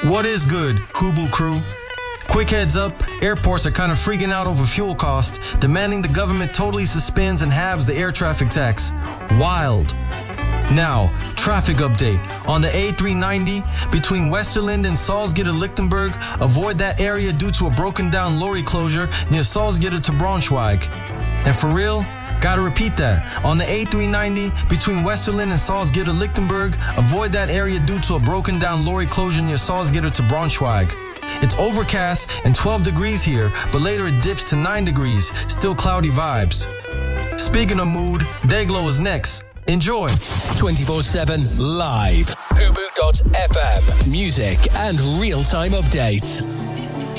What is good, Hubu crew? Quick heads up, airports are kind of freaking out over fuel costs, demanding the government totally suspends and halves the air traffic tax. Wild. Now, traffic update. On the A390 between Westerland and Salzgitter-Lichtenberg, avoid that area due to a broken down lorry closure near Salzgitter to Braunschweig. And for real, gotta repeat that. On the A390 between Westerland and Salzgitter-Lichtenberg, avoid that area due to a broken down lorry closure near Salzgitter to Braunschweig. It's overcast and 12 degrees here, but later it dips to 9 degrees, still cloudy vibes. Speaking of mood, Dayglow is next. Enjoy. 24/7 live. Hubu.fm. Music and real-time updates.